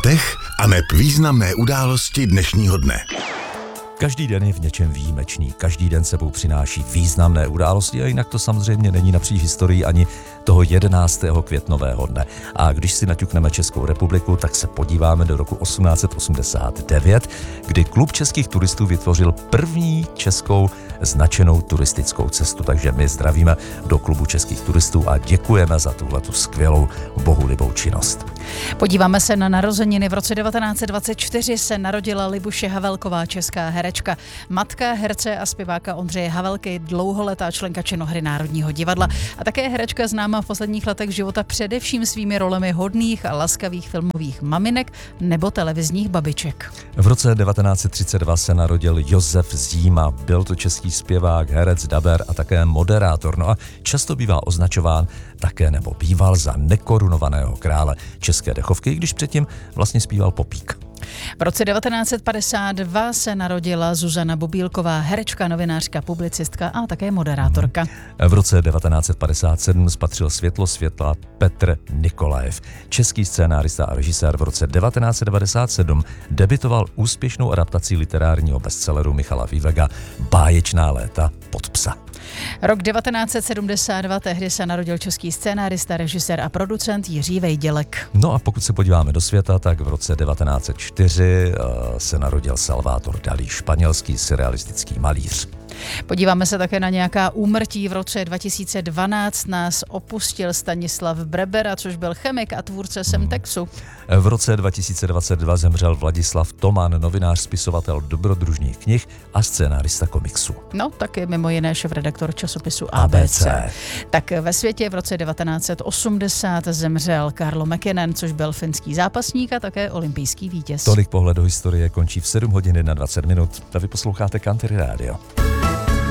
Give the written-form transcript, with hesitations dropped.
faktech aneb významné události dnešního dne. Každý den je v něčem výjimečný, každý den sebou přináší významné události a jinak to samozřejmě není napříč historií ani toho 11. květnového dne. A když si naťukneme Českou republiku, tak se podíváme do roku 1889, kdy Klub českých turistů vytvořil první českou značenou turistickou cestu. Takže my zdravíme do Klubu českých turistů a děkujeme za tuhletu skvělou bohulibou činnost. Podíváme se na narozeniny. V roce 1924 se narodila Libuše Havelková, česká herečka, matka herce a zpěváka Ondřeje Havelky, dlouholetá členka činohry Národního divadla a také herečka známá v posledních letech života především svými rolemi hodných a laskavých filmových maminek nebo televizních babiček. V roce 1932 se narodil Josef Zíma, byl to český zpěvák, herec, dabér a také moderátor. No a často bývá označován také nebo býval za nekorunovaného krále české dechovky, když předtím vlastně zpíval popík. V roce 1952 se narodila Zuzana Bobílková, herečka, novinářka, publicistka a také moderátorka. V roce 1957 spatřil světlo světla Petr Nikolajev. Český scénárista a režisér v roce 1997 debitoval úspěšnou adaptací literárního bestselleru Michala Vývega Báječná léta pod psa. Rok 1972, tehdy se narodil český scénárista, režisér a producent Jiří Vejdělek. No a pokud se podíváme do světa, tak v roce 1904 se narodil Salvador Dalí, španělský surrealistický malíř. Podíváme se také na nějaká úmrtí. V roce 2012 nás opustil Stanislav Brebera, což byl chemik a tvůrce Semtexu. V roce 2022 zemřel Vladislav Toman, novinář, spisovatel dobrodružných knih a scénárista komiksu. No, taky mimo jiné šéfredaktor časopisu ABC. Tak ve světě v roce 1980 zemřel Karlo Mäkinen, což byl finský zápasník a také olympijský vítěz. Tolik pohled do historie končí v 7 hodin 21 minut. A vy posloucháte Country Radio.